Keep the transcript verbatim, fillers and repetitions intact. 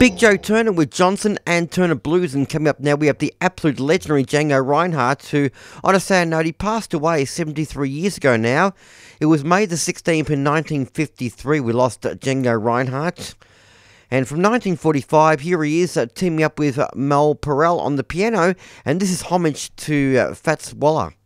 Big Joe Turner with Johnson and Turner Blues, and coming up now we have the absolute legendary Django Reinhardt, who, on a sad note, he passed away seventy-three years ago now. It was May the sixteenth in nineteen fifty-three we lost Django Reinhardt. And from nineteen forty-five, here he is uh, teaming up with uh, Mel Perel on the piano, and this is homage to uh, Fats Waller.